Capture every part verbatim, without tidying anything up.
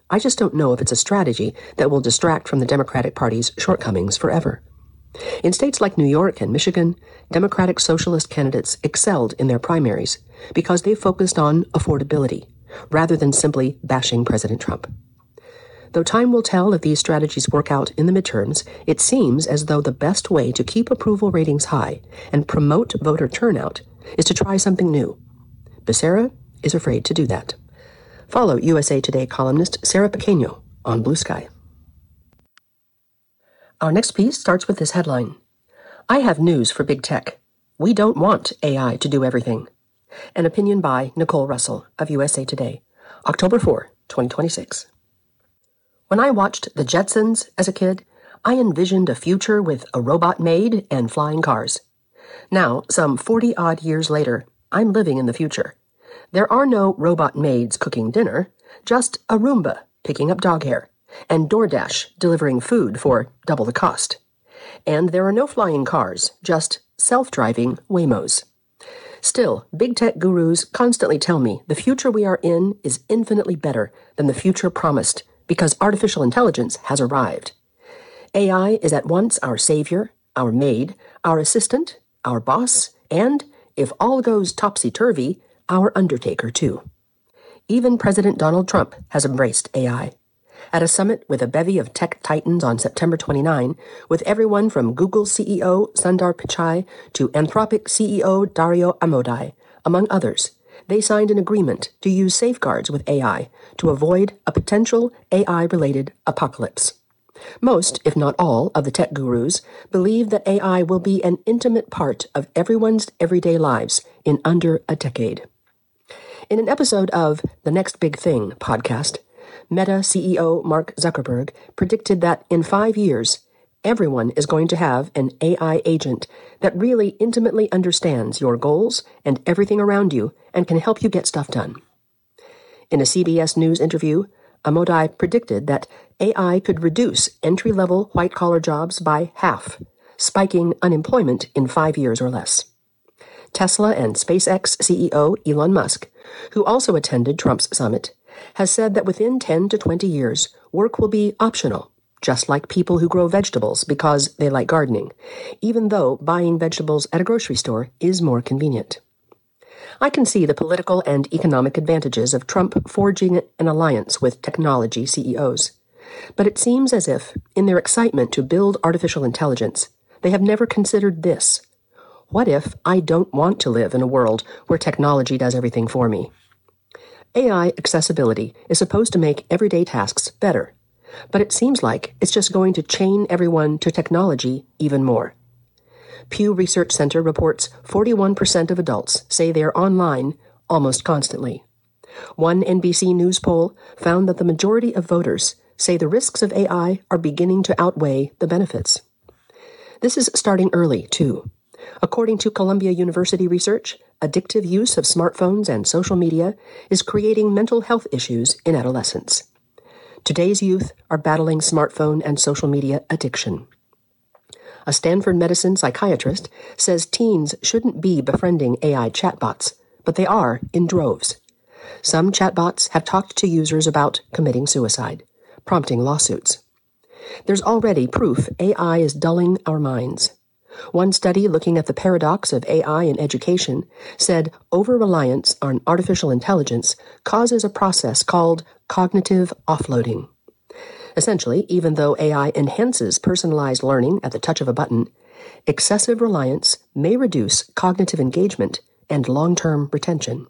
I just don't know if it's a strategy that will distract from the Democratic Party's shortcomings forever. In states like New York and Michigan, Democratic Socialist candidates excelled in their primaries because they focused on affordability, rather than simply bashing President Trump. Though time will tell if these strategies work out in the midterms, it seems as though the best way to keep approval ratings high and promote voter turnout is to try something new. Becerra is afraid to do that. Follow U S A Today columnist Sarah Pequeño on Blue Sky. Our next piece starts with this headline: I have news for big tech. We don't want A I to do everything. An opinion by Nicole Russell of U S A Today, October fourth, twenty twenty-six. When I watched The Jetsons as a kid, I envisioned a future with a robot maid and flying cars. Now, some forty-odd years later, I'm living in the future. There are no robot maids cooking dinner, just a Roomba picking up dog hair, and DoorDash delivering food for double the cost. And there are no flying cars, just self-driving Waymos. Still, big tech gurus constantly tell me the future we are in is infinitely better than the future promised because artificial intelligence has arrived. A I is at once our savior, our maid, our assistant, our boss, and, if all goes topsy-turvy, our undertaker too. Even President Donald Trump has embraced A I. At a summit with a bevy of tech titans on September twenty-ninth, with everyone from Google C E O Sundar Pichai to Anthropic C E O Dario Amodei, among others, they signed an agreement to use safeguards with A I to avoid a potential A I-related apocalypse. Most, if not all, of the tech gurus believe that A I will be an intimate part of everyone's everyday lives in under a decade. In an episode of The Next Big Thing podcast, Meta C E O Mark Zuckerberg predicted that in five years, everyone is going to have an A I agent that really intimately understands your goals and everything around you and can help you get stuff done. In a C B S News interview, Amodei predicted that A I could reduce entry-level white-collar jobs by half, spiking unemployment in five years or less. Tesla and SpaceX C E O Elon Musk, who also attended Trump's summit, has said that within ten to twenty years, work will be optional, just like people who grow vegetables because they like gardening, even though buying vegetables at a grocery store is more convenient. I can see the political and economic advantages of Trump forging an alliance with technology C E Os. But it seems as if, in their excitement to build artificial intelligence, they have never considered this. What if I don't want to live in a world where technology does everything for me? A I accessibility is supposed to make everyday tasks better, but it seems like it's just going to chain everyone to technology even more. Pew Research Center reports forty-one percent of adults say they are online almost constantly. One N B C News poll found that the majority of voters say the risks of A I are beginning to outweigh the benefits. This is starting early, too. According to Columbia University research, addictive use of smartphones and social media is creating mental health issues in adolescents. Today's youth are battling smartphone and social media addiction. A Stanford medicine psychiatrist says teens shouldn't be befriending A I chatbots, but they are in droves. Some chatbots have talked to users about committing suicide, prompting lawsuits. There's already proof A I is dulling our minds. One study looking at the paradox of A I in education said over-reliance on artificial intelligence causes a process called cognitive offloading. Essentially, even though A I enhances personalized learning at the touch of a button, excessive reliance may reduce cognitive engagement and long-term retention.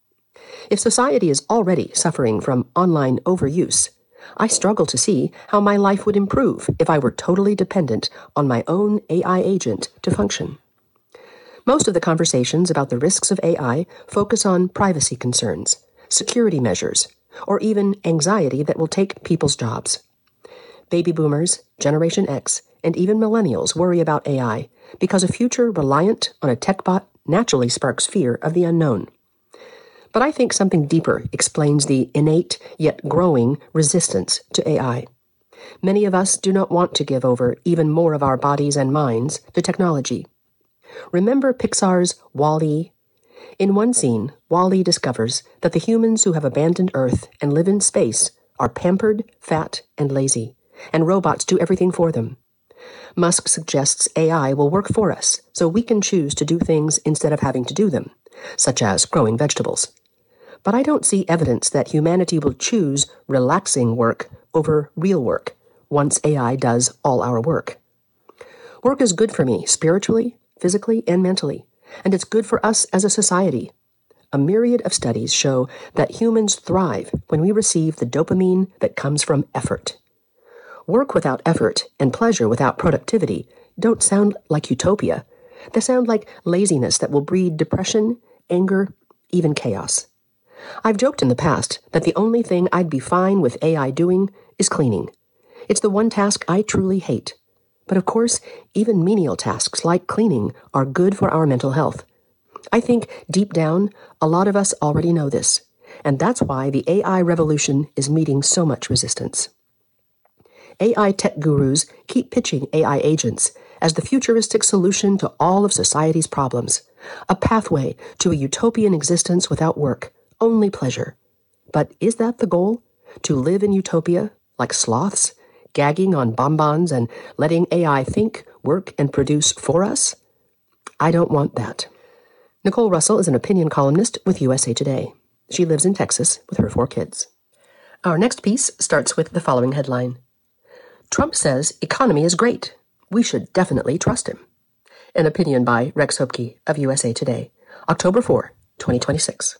If society is already suffering from online overuse, I struggle to see how my life would improve if I were totally dependent on my own A I agent to function. Most of the conversations about the risks of A I focus on privacy concerns, security measures, or even anxiety that will take people's jobs. Baby boomers, Generation X, and even millennials worry about A I because a future reliant on a tech bot naturally sparks fear of the unknown. But I think something deeper explains the innate yet growing resistance to A I. Many of us do not want to give over even more of our bodies and minds to technology. Remember Pixar's WALL-E? In one scene, WALL-E discovers that the humans who have abandoned Earth and live in space are pampered, fat, and lazy, and robots do everything for them. Musk suggests A I will work for us, so we can choose to do things instead of having to do them, such as growing vegetables. But I don't see evidence that humanity will choose relaxing work over real work once A I does all our work. Work is good for me spiritually, physically, and mentally, and it's good for us as a society. A myriad of studies show that humans thrive when we receive the dopamine that comes from effort. Work without effort and pleasure without productivity don't sound like utopia. They sound like laziness that will breed depression, anger, even chaos. I've joked in the past that the only thing I'd be fine with A I doing is cleaning. It's the one task I truly hate. But of course, even menial tasks like cleaning are good for our mental health. I think, deep down, a lot of us already know this, and that's why the A I revolution is meeting so much resistance. A I tech gurus keep pitching A I agents as the futuristic solution to all of society's problems, a pathway to a utopian existence without work, only pleasure. But is that the goal? To live in utopia, like sloths, gagging on bonbons and letting A I think, work, and produce for us? I don't want that. Nicole Russell is an opinion columnist with U S A Today. She lives in Texas with her four kids. Our next piece starts with the following headline. Trump says economy is great. We should definitely trust him. An opinion by Rex Hopke of U S A Today, October fourth, twenty twenty-six.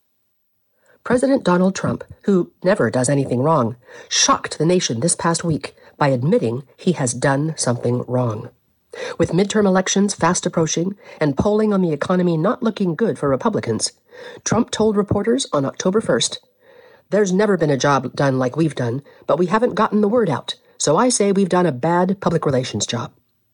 President Donald Trump, who never does anything wrong, shocked the nation this past week by admitting he has done something wrong. With midterm elections fast approaching and polling on the economy not looking good for Republicans, Trump told reporters on October first, "There's never been a job done like we've done, but we haven't gotten the word out, so I say we've done a bad public relations job."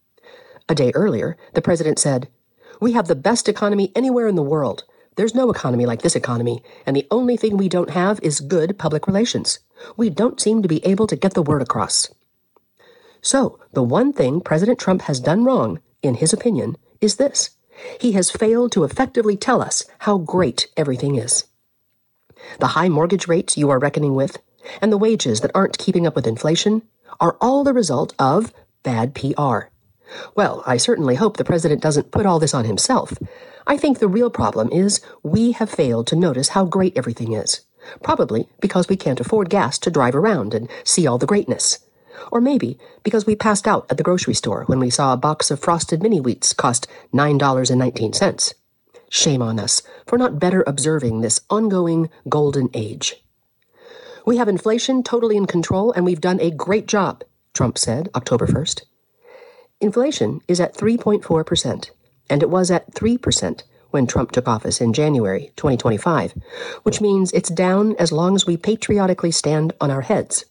A day earlier, the president said, "We have the best economy anywhere in the world. There's no economy like this economy, and the only thing we don't have is good public relations. We don't seem to be able to get the word across." So, the one thing President Trump has done wrong, in his opinion, is this. He has failed to effectively tell us how great everything is. The high mortgage rates you are reckoning with, and the wages that aren't keeping up with inflation, are all the result of bad P R. Well, I certainly hope the president doesn't put all this on himself. I think the real problem is we have failed to notice how great everything is. Probably because we can't afford gas to drive around and see all the greatness. Or maybe because we passed out at the grocery store when we saw a box of frosted mini-wheats cost nine dollars and nineteen cents. Shame on us for not better observing this ongoing golden age. "We have inflation totally in control, and we've done a great job," Trump said October first. Inflation is at three point four percent, and it was at three percent when Trump took office in January twenty twenty-five, which means it's down as long as we patriotically stand on our heads.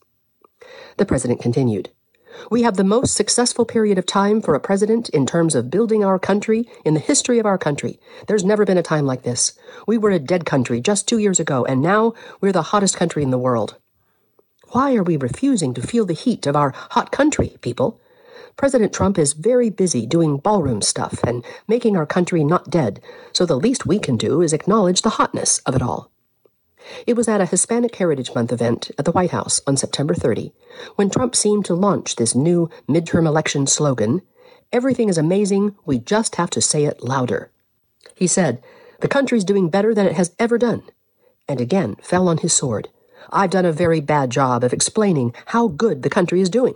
The president continued, "We have the most successful period of time for a president in terms of building our country in the history of our country. There's never been a time like this. We were a dead country just two years ago, and now we're the hottest country in the world." Why are we refusing to feel the heat of our hot country, people? President Trump is very busy doing ballroom stuff and making our country not dead, so the least we can do is acknowledge the hotness of it all. It was at a Hispanic Heritage Month event at the White House on September thirtieth when Trump seemed to launch this new midterm election slogan, "Everything is amazing, we just have to say it louder." He said, "The country's doing better than it has ever done," and again fell on his sword. "I've done a very bad job of explaining how good the country is doing."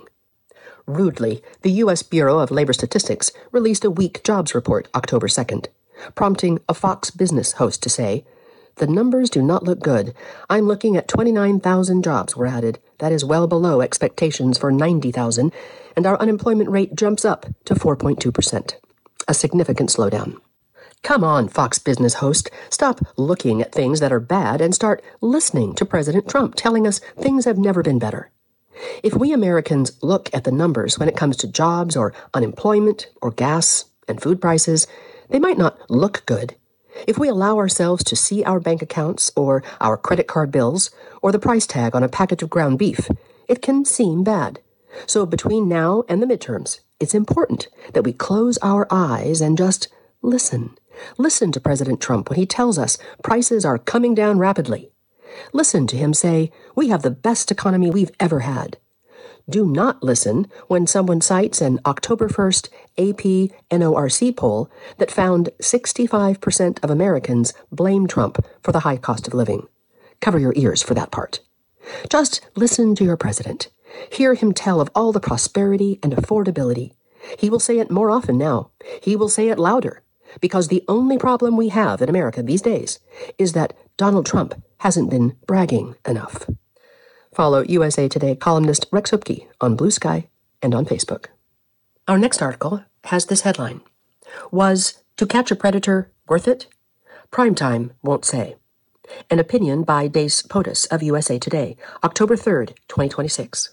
Rudely, the U S Bureau of Labor Statistics released a weak jobs report October second, prompting a Fox Business host to say, "The numbers do not look good. I'm looking at twenty-nine thousand jobs were added. That is well below expectations for ninety thousand, and our unemployment rate jumps up to four point two percent. A significant slowdown." Come on, Fox Business host. Stop looking at things that are bad and start listening to President Trump telling us things have never been better. If we Americans look at the numbers when it comes to jobs or unemployment or gas and food prices, they might not look good. If we allow ourselves to see our bank accounts or our credit card bills or the price tag on a package of ground beef, it can seem bad. So between now and the midterms, it's important that we close our eyes and just listen. Listen to President Trump when he tells us prices are coming down rapidly. Listen to him say, "We have the best economy we've ever had." Do not listen when someone cites an October first A P N O R C poll that found sixty-five percent of Americans blame Trump for the high cost of living. Cover your ears for that part. Just listen to your president. Hear him tell of all the prosperity and affordability. He will say it more often now. He will say it louder, because the only problem we have in America these days is that Donald Trump hasn't been bragging enough. Follow U S A Today columnist Rex Hupke on Blue Sky and on Facebook. Our next article has this headline: Was To Catch a Predator worth it? Primetime won't say. An opinion by Dace Potus of U S A Today, October third, twenty twenty-six.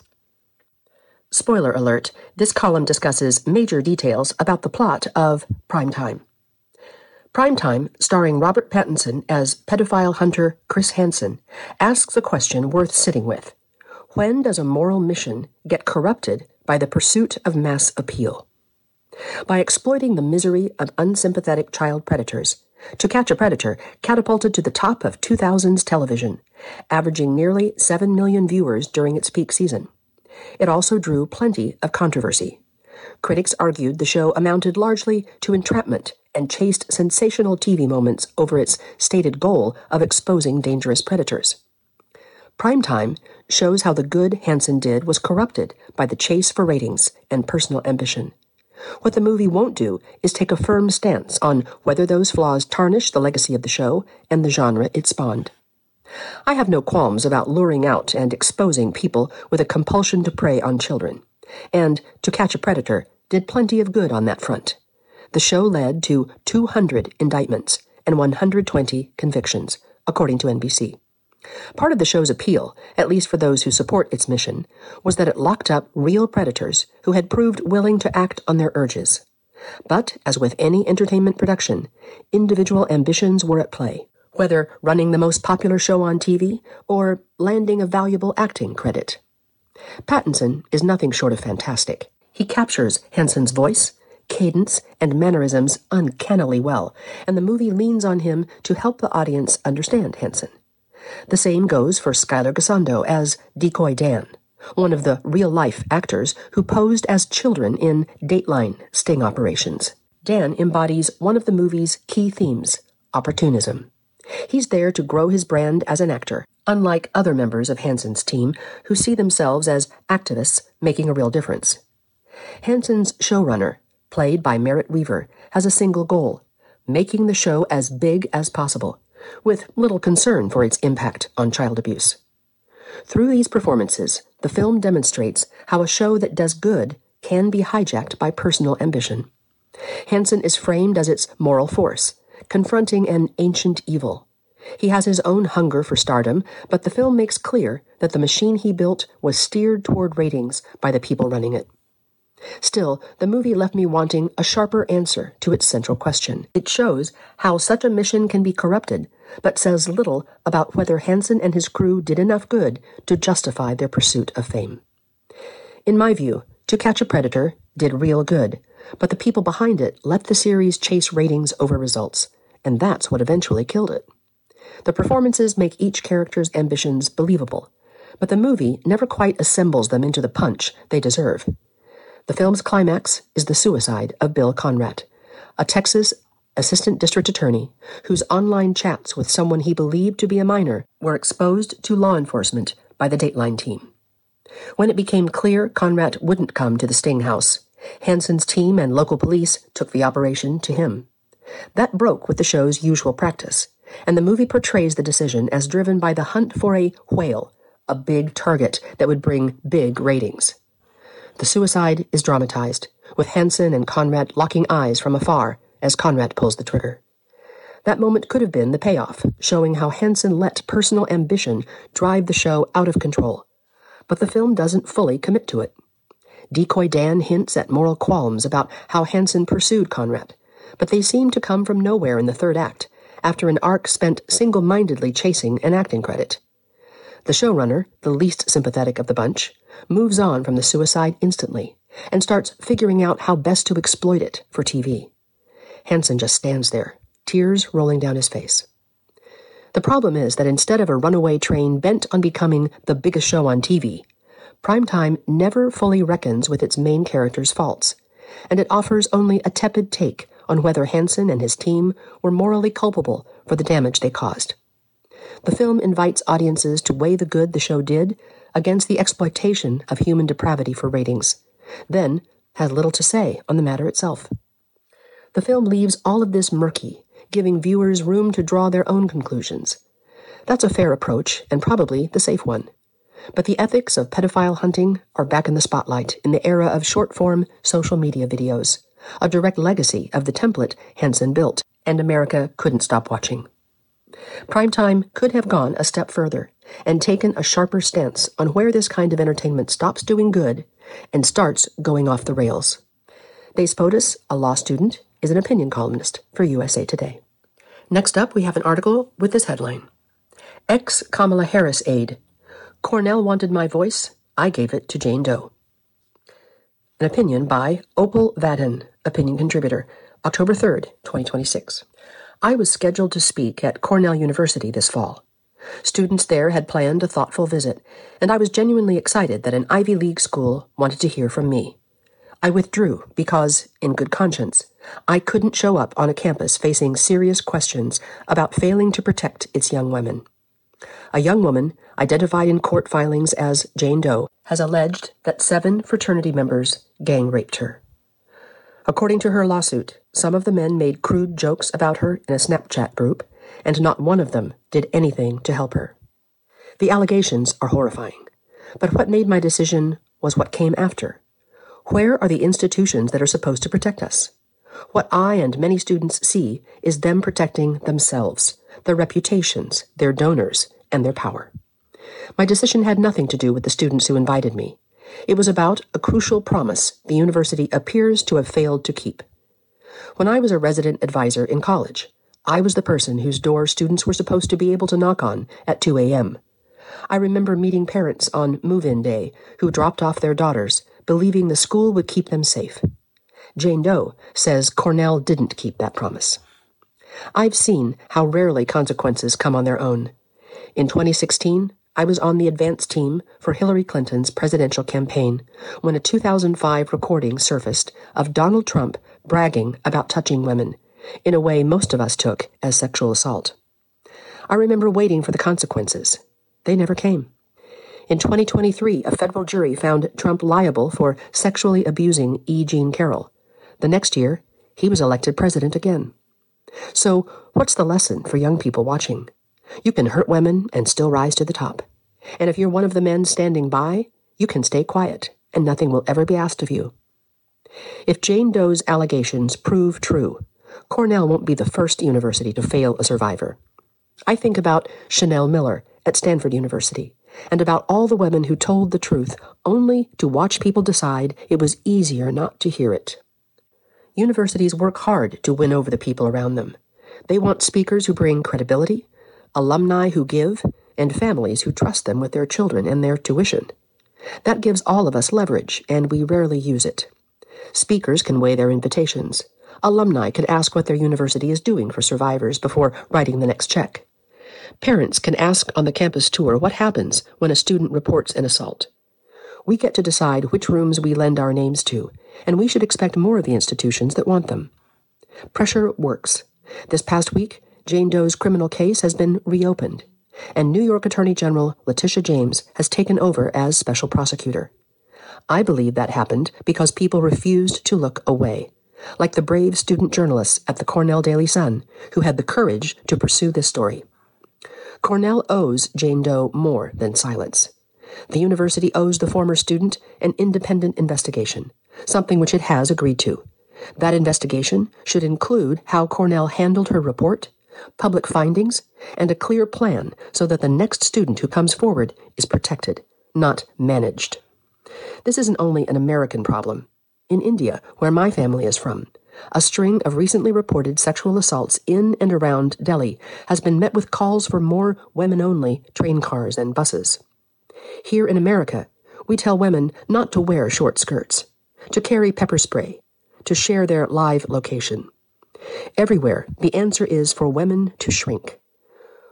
Spoiler alert, this column discusses major details about the plot of Primetime. Primetime, starring Robert Pattinson as pedophile hunter Chris Hansen, asks a question worth sitting with. When does a moral mission get corrupted by the pursuit of mass appeal? By exploiting the misery of unsympathetic child predators, To Catch a Predator catapulted to the top of two thousands television, averaging nearly seven million viewers during its peak season. It also drew plenty of controversy. Critics argued the show amounted largely to entrapment and chased sensational T V moments over its stated goal of exposing dangerous predators. Primetime shows how the good Hansen did was corrupted by the chase for ratings and personal ambition. What the movie won't do is take a firm stance on whether those flaws tarnish the legacy of the show and the genre it spawned. I have no qualms about luring out and exposing people with a compulsion to prey on children, and To Catch a Predator did plenty of good on that front. The show led to two hundred indictments and one hundred twenty convictions, according to N B C. Part of the show's appeal, at least for those who support its mission, was that it locked up real predators who had proved willing to act on their urges. But, as with any entertainment production, individual ambitions were at play, whether running the most popular show on T V or landing a valuable acting credit. Pattinson is nothing short of fantastic. He captures Hansen's voice, cadence, and mannerisms uncannily well, and the movie leans on him to help the audience understand Hansen. The same goes for Skylar Gisondo as Decoy Dan, one of the real-life actors who posed as children in Dateline sting operations. Dan embodies one of the movie's key themes, opportunism. He's there to grow his brand as an actor, unlike other members of Hansen's team who see themselves as activists making a real difference. Hansen's showrunner, played by Merritt Weaver, has a single goal: making the show as big as possible, with little concern for its impact on child abuse. Through these performances, the film demonstrates how a show that does good can be hijacked by personal ambition. Hansen is framed as its moral force, confronting an ancient evil. He has his own hunger for stardom, but the film makes clear that the machine he built was steered toward ratings by the people running it. Still, the movie left me wanting a sharper answer to its central question. It shows how such a mission can be corrupted, but says little about whether Hansen and his crew did enough good to justify their pursuit of fame. In my view, To Catch a Predator did real good, but the people behind it let the series chase ratings over results, and that's what eventually killed it. The performances make each character's ambitions believable, but the movie never quite assembles them into the punch they deserve. The film's climax is the suicide of Bill Conrad, a Texas assistant district attorney whose online chats with someone he believed to be a minor were exposed to law enforcement by the Dateline team. When it became clear Conrad wouldn't come to the Sting house, Hansen's team and local police took the operation to him. That broke with the show's usual practice, and the movie portrays the decision as driven by the hunt for a whale, a big target that would bring big ratings. The suicide is dramatized, with Hansen and Conrad locking eyes from afar as Conrad pulls the trigger. That moment could have been the payoff, showing how Hansen let personal ambition drive the show out of control. But the film doesn't fully commit to it. Decoy Dan hints at moral qualms about how Hansen pursued Conrad, but they seem to come from nowhere in the third act, after an arc spent single-mindedly chasing an acting credit. The showrunner, the least sympathetic of the bunch, moves on from the suicide instantly and starts figuring out how best to exploit it for T V. Hansen just stands there, tears rolling down his face. The problem is that instead of a runaway train bent on becoming the biggest show on T V, Primetime never fully reckons with its main character's faults, and it offers only a tepid take on whether Hansen and his team were morally culpable for the damage they caused. The film invites audiences to weigh the good the show did against the exploitation of human depravity for ratings, then has little to say on the matter itself. The film leaves all of this murky, giving viewers room to draw their own conclusions. That's a fair approach, and probably the safe one. But the ethics of pedophile hunting are back in the spotlight in the era of short-form social media videos, a direct legacy of the template Hansen built, and America couldn't stop watching. Primetime could have gone a step further and taken a sharper stance on where this kind of entertainment stops doing good and starts going off the rails. Dace Podus, a law student, is an opinion columnist for U S A Today. Next up, we have an article with this headline: Ex-Kamala Harris aide. Cornell wanted my voice. I gave it to Jane Doe. An opinion by Opal Vadden, opinion contributor, October third, twenty twenty-six. I was scheduled to speak at Cornell University this fall. Students there had planned a thoughtful visit, and I was genuinely excited that an Ivy League school wanted to hear from me. I withdrew because, in good conscience, I couldn't show up on a campus facing serious questions about failing to protect its young women. A young woman, identified in court filings as Jane Doe, has alleged that seven fraternity members gang-raped her. According to her lawsuit, some of the men made crude jokes about her in a Snapchat group, and not one of them did anything to help her. The allegations are horrifying, but what made my decision was what came after. Where are the institutions that are supposed to protect us? What I and many students see is them protecting themselves, their reputations, their donors, and their power. My decision had nothing to do with the students who invited me. It was about a crucial promise the university appears to have failed to keep. When I was a resident advisor in college, I was the person whose door students were supposed to be able to knock on at two a.m. I remember meeting parents on move-in day who dropped off their daughters, believing the school would keep them safe. Jane Doe says Cornell didn't keep that promise. I've seen how rarely consequences come on their own. In twenty sixteen, I was on the advance team for Hillary Clinton's presidential campaign when a two thousand five recording surfaced of Donald Trump bragging about touching women, in a way most of us took as sexual assault. I remember waiting for the consequences. They never came. In twenty twenty-three, a federal jury found Trump liable for sexually abusing E. Jean Carroll. The next year, he was elected president again. So, what's the lesson for young people watching? You can hurt women and still rise to the top. And if you're one of the men standing by, you can stay quiet, and nothing will ever be asked of you. If Jane Doe's allegations prove true, Cornell won't be the first university to fail a survivor. I think about Chanel Miller at Stanford University, and about all the women who told the truth only to watch people decide it was easier not to hear it. Universities work hard to win over the people around them. They want speakers who bring credibility, alumni who give, and families who trust them with their children and their tuition. That gives all of us leverage, and we rarely use it. Speakers can weigh their invitations. Alumni can ask what their university is doing for survivors before writing the next check. Parents can ask on the campus tour what happens when a student reports an assault. We get to decide which rooms we lend our names to, and we should expect more of the institutions that want them. Pressure works. This past week, Jane Doe's criminal case has been reopened, and New York Attorney General Letitia James has taken over as special prosecutor. I believe that happened because people refused to look away, like the brave student journalists at the Cornell Daily Sun who had the courage to pursue this story. Cornell owes Jane Doe more than silence. The university owes the former student an independent investigation, something which it has agreed to. That investigation should include how Cornell handled her report, public findings, and a clear plan so that the next student who comes forward is protected, not managed. This isn't only an American problem. In India, where my family is from, a string of recently reported sexual assaults in and around Delhi has been met with calls for more women-only train cars and buses. Here in America, we tell women not to wear short skirts, to carry pepper spray, to share their live location. Everywhere, the answer is for women to shrink.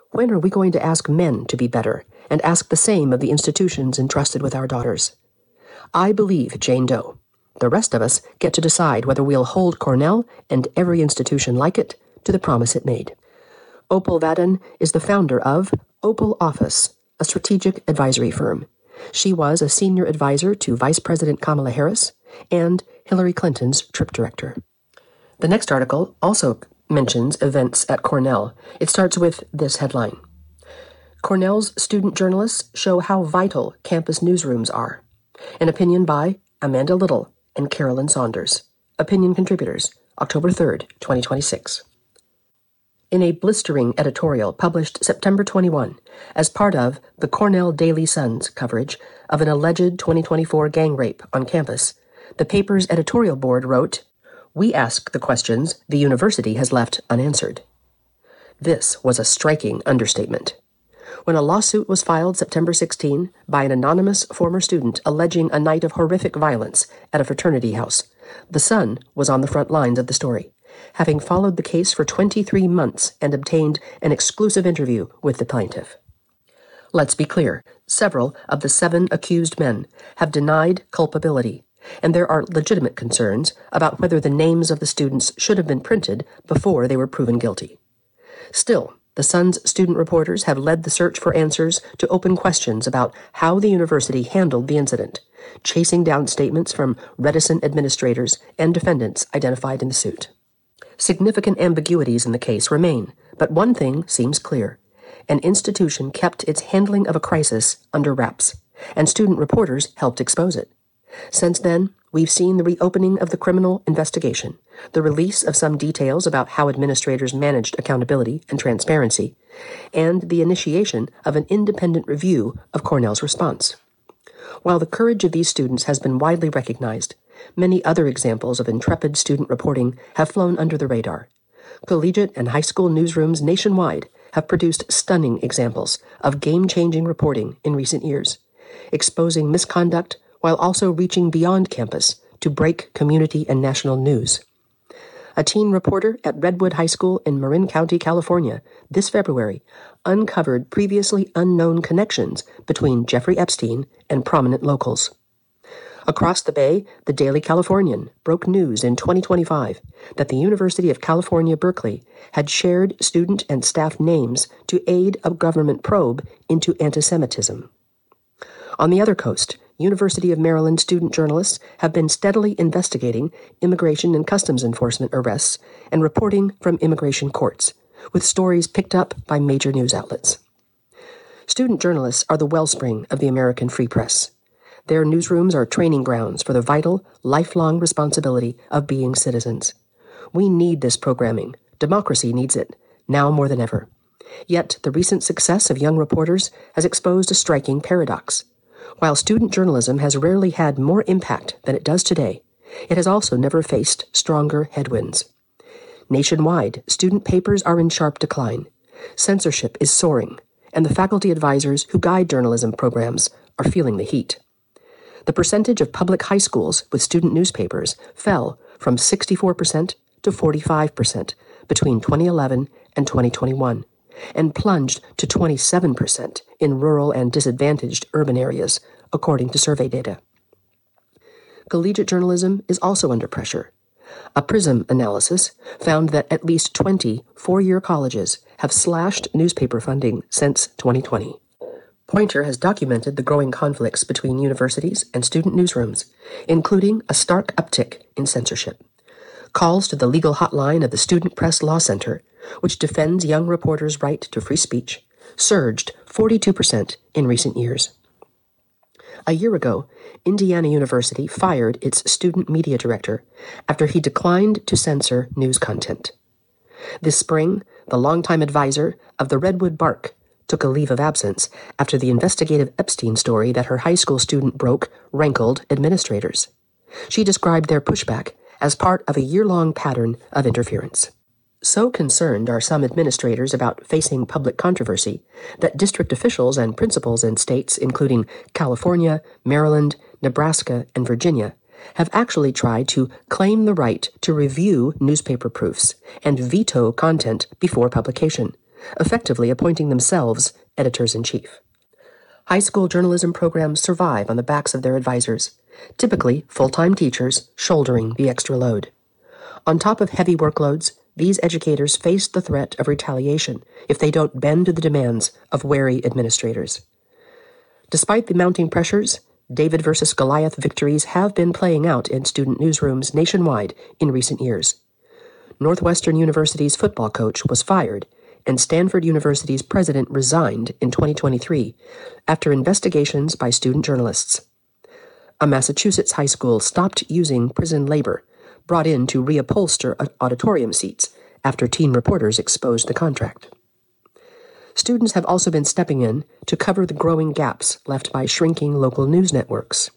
When are we going to ask men to be better and ask the same of the institutions entrusted with our daughters? I believe Jane Doe. The rest of us get to decide whether we'll hold Cornell and every institution like it to the promise it made. Opal Vaden is the founder of Opal Office, a strategic advisory firm. She was a senior advisor to Vice President Kamala Harris and Hillary Clinton's trip director. The next article also mentions events at Cornell. It starts with this headline: Cornell's student journalists show how vital campus newsrooms are. An opinion by Amanda Little and Carolyn Saunders. Opinion contributors, October third, twenty twenty-six. In a blistering editorial published September twenty-first as part of the Cornell Daily Sun's coverage of an alleged twenty twenty-four gang rape on campus, the paper's editorial board wrote, "We ask the questions the university has left unanswered." This was a striking understatement. When a lawsuit was filed September sixteenth by an anonymous former student alleging a night of horrific violence at a fraternity house, the Sun was on the front lines of the story, having followed the case for twenty-three months and obtained an exclusive interview with the plaintiff. Let's be clear, several of the seven accused men have denied culpability, and there are legitimate concerns about whether the names of the students should have been printed before they were proven guilty. Still, the Sun's student reporters have led the search for answers to open questions about how the university handled the incident, chasing down statements from reticent administrators and defendants identified in the suit. Significant ambiguities in the case remain, but one thing seems clear. An institution kept its handling of a crisis under wraps, and student reporters helped expose it. Since then, we've seen the reopening of the criminal investigation, the release of some details about how administrators managed accountability and transparency, and the initiation of an independent review of Cornell's response. While the courage of these students has been widely recognized, many other examples of intrepid student reporting have flown under the radar. Collegiate and high school newsrooms nationwide have produced stunning examples of game-changing reporting in recent years, exposing misconduct while also reaching beyond campus to break community and national news. A teen reporter at Redwood High School in Marin County, California, this February, uncovered previously unknown connections between Jeffrey Epstein and prominent locals. Across the Bay, the Daily Californian broke news in twenty twenty-five that the University of California, Berkeley had shared student and staff names to aid a government probe into anti-Semitism. On the other coast, University of Maryland student journalists have been steadily investigating immigration and customs enforcement arrests and reporting from immigration courts, with stories picked up by major news outlets. Student journalists are the wellspring of the American free press. Their newsrooms are training grounds for the vital, lifelong responsibility of being citizens. We need this programming. Democracy needs it, now more than ever. Yet the recent success of young reporters has exposed a striking paradox. While student journalism has rarely had more impact than it does today, it has also never faced stronger headwinds. Nationwide, student papers are in sharp decline. Censorship is soaring, and the faculty advisors who guide journalism programs are feeling the heat. The percentage of public high schools with student newspapers fell from sixty-four percent to forty-five percent between twenty eleven and twenty twenty-one, and plunged to twenty-seven percent in rural and disadvantaged urban areas, according to survey data. Collegiate journalism is also under pressure. A PRISM analysis found that at least twenty four-year colleges have slashed newspaper funding since twenty twenty. Poynter has documented the growing conflicts between universities and student newsrooms, including a stark uptick in censorship. Calls to the legal hotline of the Student Press Law Center, which defends young reporters' right to free speech, surged forty-two percent in recent years. A year ago, Indiana University fired its student media director after he declined to censor news content. This spring, the longtime advisor of the Redwood Bark took a leave of absence after the investigative Epstein story that her high school student broke rankled administrators. She described their pushback as part of a year-long pattern of interference. So concerned are some administrators about facing public controversy that district officials and principals in states including California, Maryland, Nebraska, and Virginia have actually tried to claim the right to review newspaper proofs and veto content before publication, effectively appointing themselves editors-in-chief. High school journalism programs survive on the backs of their advisors, typically full-time teachers shouldering the extra load. On top of heavy workloads, these educators face the threat of retaliation if they don't bend to the demands of wary administrators. Despite the mounting pressures, David versus Goliath victories have been playing out in student newsrooms nationwide in recent years. Northwestern University's football coach was fired, and Stanford University's president resigned in twenty twenty-three after investigations by student journalists. A Massachusetts high school stopped using prison labor, brought in to reupholster auditorium seats after teen reporters exposed the contract. Students have also been stepping in to cover the growing gaps left by shrinking local news networks.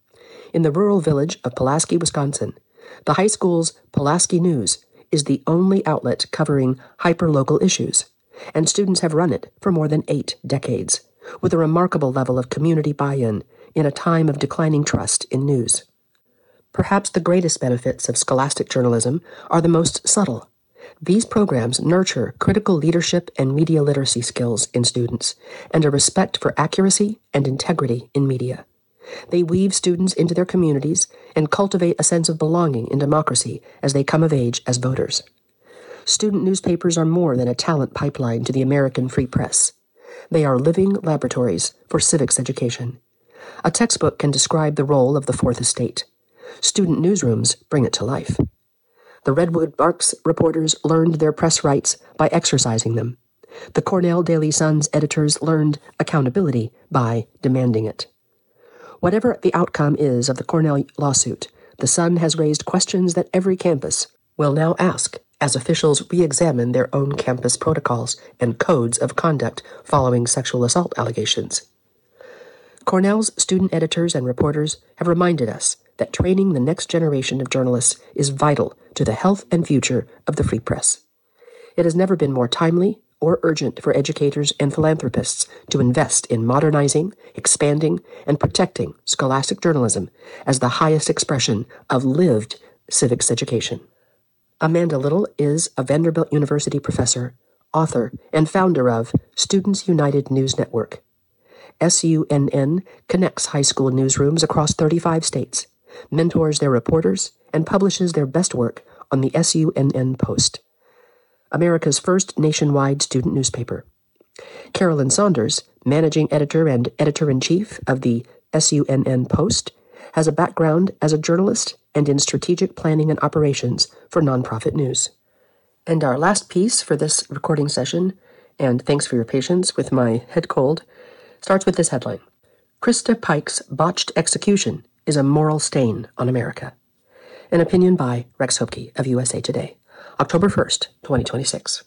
In the rural village of Pulaski, Wisconsin, the high school's Pulaski News is the only outlet covering hyper-local issues, and students have run it for more than eight decades, with a remarkable level of community buy-in in a time of declining trust in news. Perhaps the greatest benefits of scholastic journalism are the most subtle. These programs nurture critical leadership and media literacy skills in students, and a respect for accuracy and integrity in media. They weave students into their communities and cultivate a sense of belonging in democracy as they come of age as voters. Student newspapers are more than a talent pipeline to the American free press. They are living laboratories for civics education. A textbook can describe the role of the Fourth Estate. Student newsrooms bring it to life. The Redwood Barks reporters learned their press rights by exercising them. The Cornell Daily Sun's editors learned accountability by demanding it. Whatever the outcome is of the Cornell lawsuit, the Sun has raised questions that every campus will now ask as officials re-examine their own campus protocols and codes of conduct following sexual assault allegations. Cornell's student editors and reporters have reminded us that training the next generation of journalists is vital to the health and future of the free press. It has never been more timely or urgent for educators and philanthropists to invest in modernizing, expanding, and protecting scholastic journalism as the highest expression of lived civics education. Amanda Little is a Vanderbilt University professor, author, and founder of Students United News Network. S U N N connects high school newsrooms across thirty-five states, mentors their reporters, and publishes their best work on the S U N N Post, America's first nationwide student newspaper. Carolyn Saunders, managing editor and editor-in-chief of the S U N N Post, has a background as a journalist and in strategic planning and operations for nonprofit news. And our last piece for this recording session, and thanks for your patience with my head cold, starts with this headline: Krista Pike's botched execution is a moral stain on America. An opinion by Rex Hopke of U S A Today, October first, twenty twenty-six.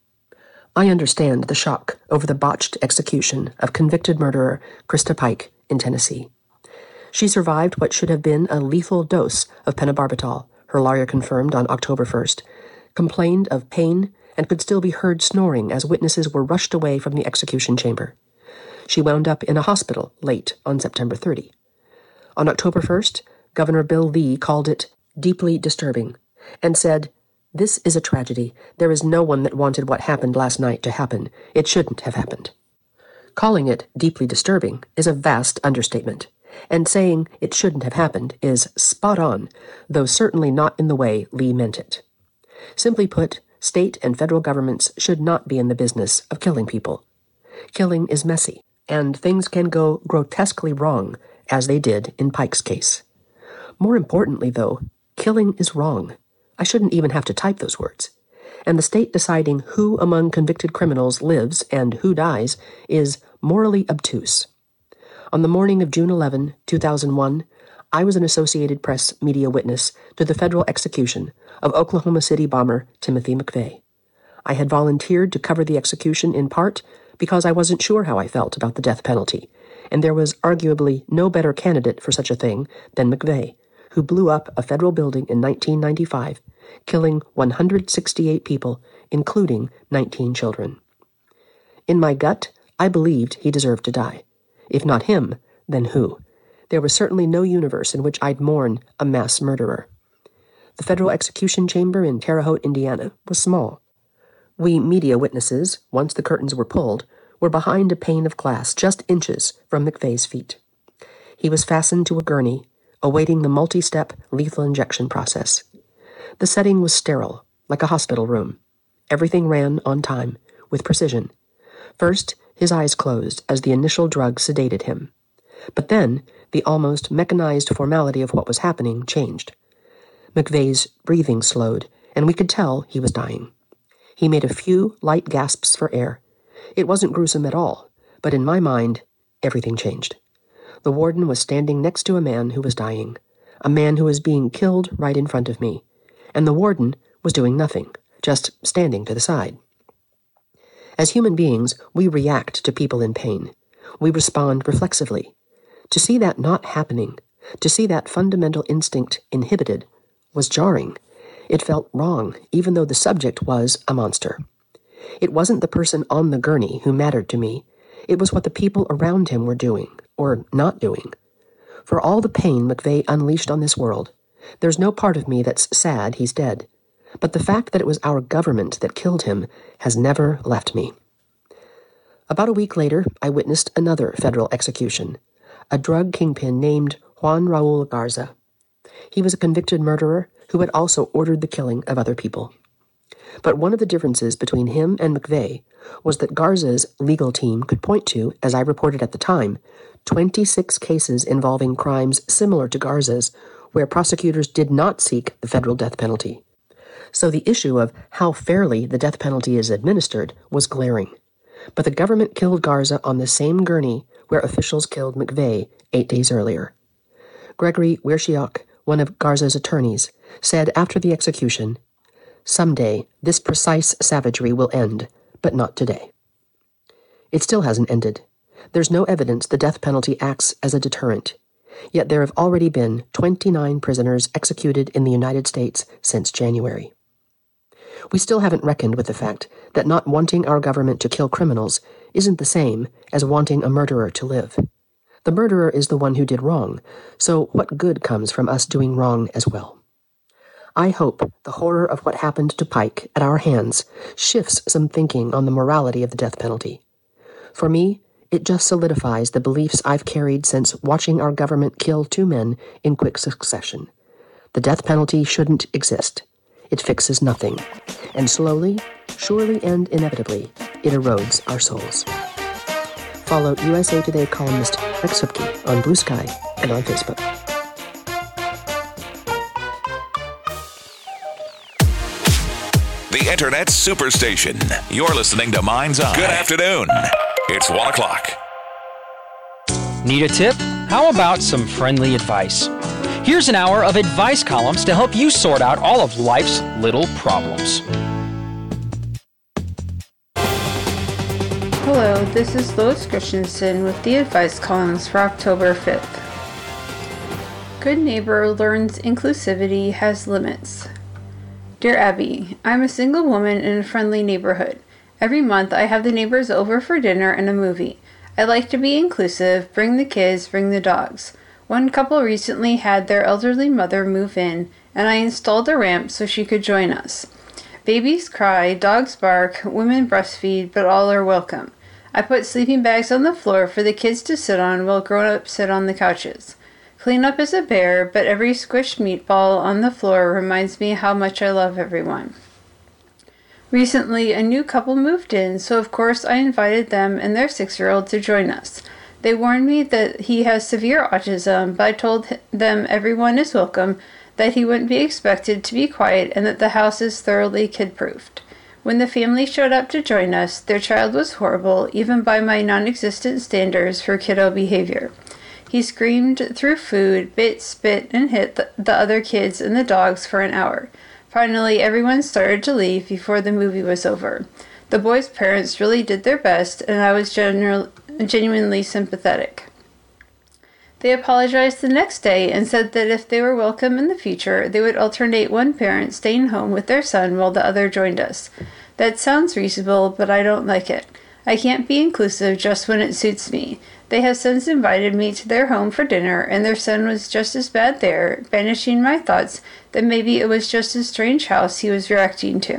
I understand the shock over the botched execution of convicted murderer Krista Pike in Tennessee. She survived what should have been a lethal dose of pentobarbital, her lawyer confirmed on October first, complained of pain, and could still be heard snoring as witnesses were rushed away from the execution chamber. She wound up in a hospital late on September thirtieth. On October first, Governor Bill Lee called it deeply disturbing and said, "This is a tragedy. There is no one that wanted what happened last night to happen. It shouldn't have happened." Calling it deeply disturbing is a vast understatement, and saying it shouldn't have happened is spot on, though certainly not in the way Lee meant it. Simply put, state and federal governments should not be in the business of killing people. Killing is messy, and things can go grotesquely wrong, as they did in Pike's case. More importantly, though, killing is wrong. I shouldn't even have to type those words. And the state deciding who among convicted criminals lives and who dies is morally obtuse. On the morning of June eleventh, two thousand one, I was an Associated Press media witness to the federal execution of Oklahoma City bomber Timothy McVeigh. I had volunteered to cover the execution in part because I wasn't sure how I felt about the death penalty, and there was arguably no better candidate for such a thing than McVeigh, who blew up a federal building in nineteen ninety-five, killing one hundred sixty-eight people, including nineteen children. In my gut, I believed he deserved to die. If not him, then who? There was certainly no universe in which I'd mourn a mass murderer. The federal execution chamber in Terre Haute, Indiana, was small. We media witnesses, once the curtains were pulled, were behind a pane of glass just inches from McVeigh's feet. He was fastened to a gurney, awaiting the multi-step lethal injection process. The setting was sterile, like a hospital room. Everything ran on time, with precision. First, his eyes closed as the initial drug sedated him. But then, the almost mechanized formality of what was happening changed. McVeigh's breathing slowed, and we could tell he was dying. He made a few light gasps for air. It wasn't gruesome at all, but in my mind, everything changed. The warden was standing next to a man who was dying, a man who was being killed right in front of me, and the warden was doing nothing, just standing to the side. As human beings, we react to people in pain. We respond reflexively. To see that not happening, to see that fundamental instinct inhibited, was jarring. It felt wrong, even though the subject was a monster. It wasn't the person on the gurney who mattered to me. It was what the people around him were doing, or not doing. For all the pain McVeigh unleashed on this world, there's no part of me that's sad he's dead. But the fact that it was our government that killed him has never left me. About a week later, I witnessed another federal execution, a drug kingpin named Juan Raul Garza. He was a convicted murderer who had also ordered the killing of other people. But one of the differences between him and McVeigh was that Garza's legal team could point to, as I reported at the time, twenty-six cases involving crimes similar to Garza's, where prosecutors did not seek the federal death penalty. So the issue of how fairly the death penalty is administered was glaring. But the government killed Garza on the same gurney where officials killed McVeigh eight days earlier. Gregory Wierschiok, one of Garza's attorneys, said after the execution, "Someday, this precise savagery will end, but not today." It still hasn't ended. There's no evidence the death penalty acts as a deterrent. Yet there have already been twenty-nine prisoners executed in the United States since January. We still haven't reckoned with the fact that not wanting our government to kill criminals isn't the same as wanting a murderer to live. The murderer is the one who did wrong, so what good comes from us doing wrong as well? I hope the horror of what happened to Pike at our hands shifts some thinking on the morality of the death penalty. For me, it just solidifies the beliefs I've carried since watching our government kill two men in quick succession. The death penalty shouldn't exist. It fixes nothing. And slowly, surely and inevitably, it erodes our souls. Follow U S A Today columnist Rex Hupke on Blue Sky and on Facebook. The Internet Superstation. You're listening to Mind's Eye. Good afternoon. It's one o'clock. Need a tip? How about some friendly advice? Here's an hour of advice columns to help you sort out all of life's little problems. Hello, this is Lois Christensen with the advice columns for October fifth. Good neighbor learns inclusivity has limits. Dear Abby, I'm a single woman in a friendly neighborhood. Every month I have the neighbors over for dinner and a movie. I like to be inclusive, bring the kids, bring the dogs. One couple recently had their elderly mother move in, and I installed a ramp so she could join us. Babies cry, dogs bark, women breastfeed, but all are welcome. I put sleeping bags on the floor for the kids to sit on while grown-ups sit on the couches. Cleanup is a bear, but every squished meatball on the floor reminds me how much I love everyone. Recently, a new couple moved in, so of course I invited them and their six-year-old to join us. They warned me that he has severe autism, but I told them everyone is welcome, that he wouldn't be expected to be quiet, and that the house is thoroughly kid-proofed. When the family showed up to join us, their child was horrible, even by my non-existent standards for kiddo behavior. He screamed, threw food, bit, spit, and hit the, the other kids and the dogs for an hour. Finally, everyone started to leave before the movie was over. The boys' parents really did their best, and I was general, genuinely sympathetic. They apologized the next day and said that if they were welcome in the future, they would alternate one parent staying home with their son while the other joined us. That sounds reasonable, but I don't like it. I can't be inclusive just when it suits me. They have since invited me to their home for dinner, and their son was just as bad there, banishing my thoughts that maybe it was just a strange house he was reacting to.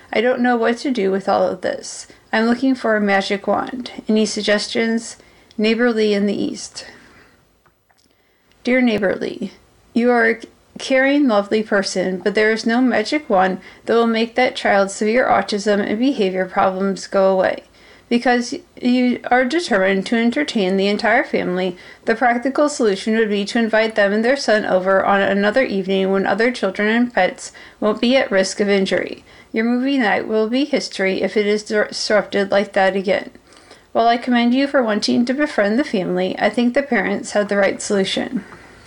I don't know what to do with all of this. I'm looking for a magic wand. Any suggestions? Neighborly in the East. Dear Neighborly, you are a caring, lovely person, but there is no magic wand that will make that child's severe autism and behavior problems go away. Because you are determined to entertain the entire family, the practical solution would be to invite them and their son over on another evening when other children and pets won't be at risk of injury. Your movie night will be history if it is disrupted like that again. While I commend you for wanting to befriend the family, I think the parents have the right solution.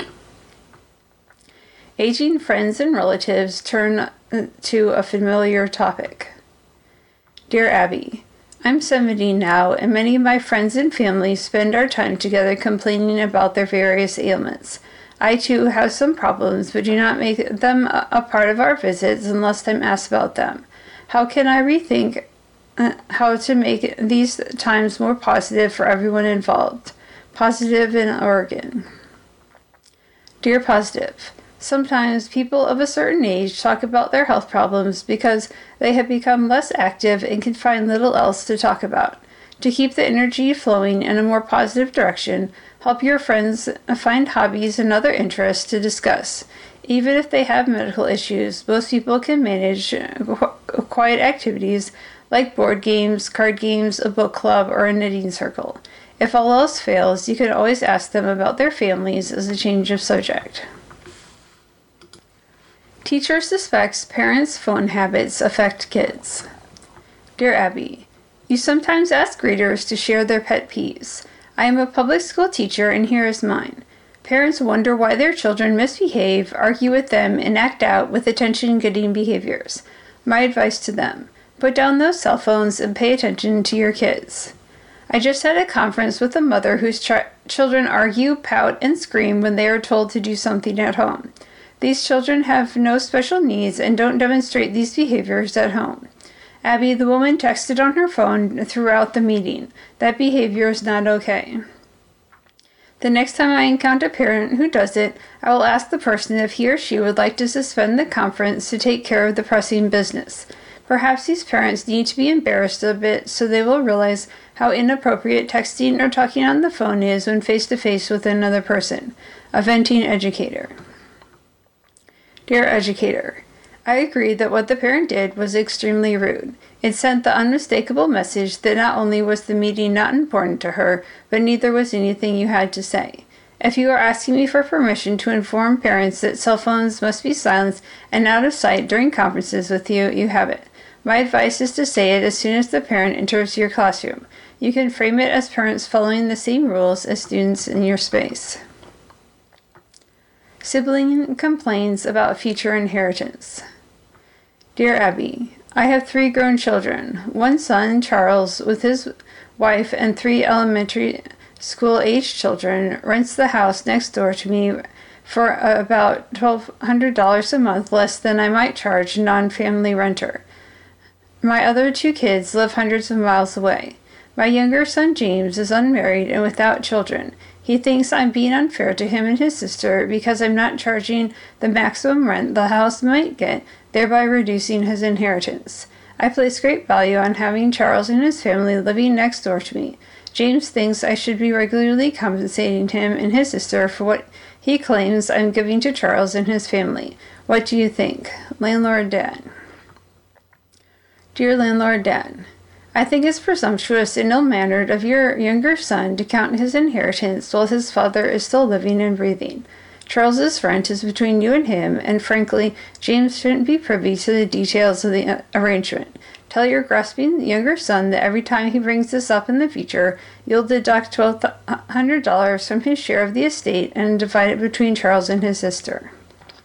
Aging friends and relatives turn to a familiar topic. Dear Abby, I'm seventy now, and many of my friends and family spend our time together complaining about their various ailments. I, too, have some problems, but do not make them a part of our visits unless I'm asked about them. How can I rethink uh, how to make these times more positive for everyone involved? Positive in Oregon. Dear Positive, sometimes people of a certain age talk about their health problems because they have become less active and can find little else to talk about. To keep the energy flowing in a more positive direction, help your friends find hobbies and other interests to discuss. Even if they have medical issues, most people can manage quiet activities like board games, card games, a book club, or a knitting circle. If all else fails, you can always ask them about their families as a change of subject. Teacher suspects parents' phone habits affect kids. Dear Abby, you sometimes ask readers to share their pet peeves. I am a public school teacher, and here is mine. Parents wonder why their children misbehave, argue with them, and act out with attention-getting behaviors. My advice to them, put down those cell phones and pay attention to your kids. I just had a conference with a mother whose ch- children argue, pout, and scream when they are told to do something at home. These children have no special needs and don't demonstrate these behaviors at home. Abby, the woman texted on her phone throughout the meeting. That behavior is not okay. The next time I encounter a parent who does it, I will ask the person if he or she would like to suspend the conference to take care of the pressing business. Perhaps these parents need to be embarrassed a bit so they will realize how inappropriate texting or talking on the phone is when face-to-face with another person. A venting educator. Dear Educator, I agree that what the parent did was extremely rude. It sent the unmistakable message that not only was the meeting not important to her, but neither was anything you had to say. If you are asking me for permission to inform parents that cell phones must be silenced and out of sight during conferences with you, you have it. My advice is to say it as soon as the parent enters your classroom. You can frame it as parents following the same rules as students in your space. Sibling complains about future inheritance. Dear Abby, I have three grown children. One son, Charles, with his wife and three elementary school-aged children, rents the house next door to me for about twelve hundred dollars a month less than I might charge a non-family renter. My other two kids live hundreds of miles away. My younger son, James, is unmarried and without children. He thinks I'm being unfair to him and his sister because I'm not charging the maximum rent the house might get, thereby reducing his inheritance. I place great value on having Charles and his family living next door to me. James thinks I should be regularly compensating him and his sister for what he claims I'm giving to Charles and his family. What do you think? Landlord Dad. Dear Landlord Dad, I think it's presumptuous and ill-mannered of your younger son to count his inheritance while his father is still living and breathing. Charles's rent is between you and him, and frankly, James shouldn't be privy to the details of the arrangement. Tell your grasping younger son that every time he brings this up in the future, you'll deduct twelve hundred dollars from his share of the estate and divide it between Charles and his sister.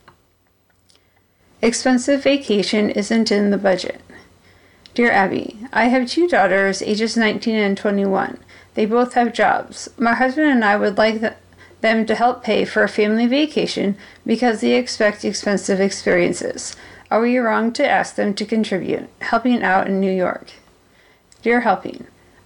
Expensive vacation isn't in the budget. Dear Abby, I have two daughters, ages nineteen and twenty-one. They both have jobs. My husband and I would like th- them to help pay for a family vacation because they expect expensive experiences. Are we wrong to ask them to contribute? Helping out in New York. Dear Helping,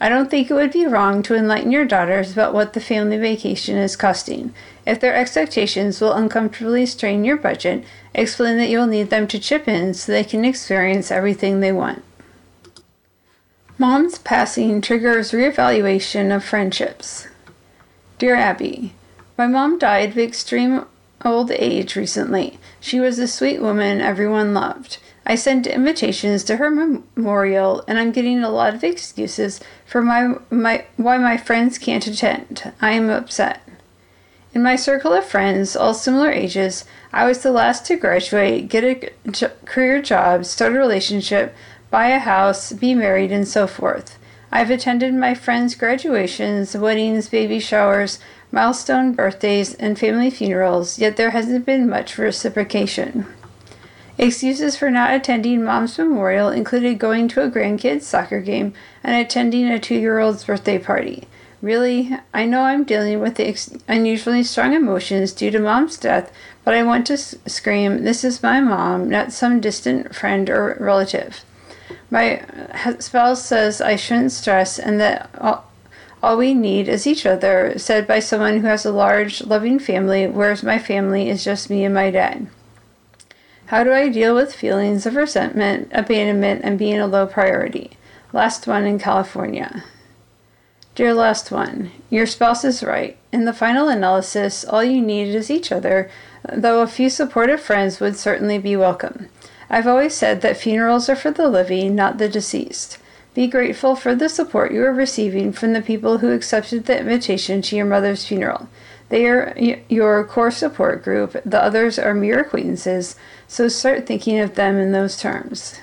I don't think it would be wrong to enlighten your daughters about what the family vacation is costing. If their expectations will uncomfortably strain your budget, explain that you will need them to chip in so they can experience everything they want. Mom's passing triggers reevaluation of friendships. Dear Abby, my mom died of extreme old age recently. She was a sweet woman everyone loved. I sent invitations to her memorial, and I'm getting a lot of excuses for my, my why my friends can't attend. I am upset. In my circle of friends, all similar ages, I was the last to graduate, get a j- career job, start a relationship, buy a house, be married, and so forth. I've attended my friends' graduations, weddings, baby showers, milestone birthdays, and family funerals, yet there hasn't been much reciprocation. Excuses for not attending Mom's memorial included going to a grandkid's soccer game and attending a two-year-old's birthday party. Really, I know I'm dealing with the ex- unusually strong emotions due to Mom's death, but I want to s- scream, this is my mom, not some distant friend or relative. My spouse says I shouldn't stress and that all, all we need is each other, said by someone who has a large, loving family, whereas my family is just me and my dad. How do I deal with feelings of resentment, abandonment, and being a low priority? Last one in California. Dear last one, your spouse is right. In the final analysis, all you need is each other, though a few supportive friends would certainly be welcome. I've always said that funerals are for the living, not the deceased. Be grateful for the support you are receiving from the people who accepted the invitation to your mother's funeral. They are your core support group, the others are mere acquaintances, so start thinking of them in those terms.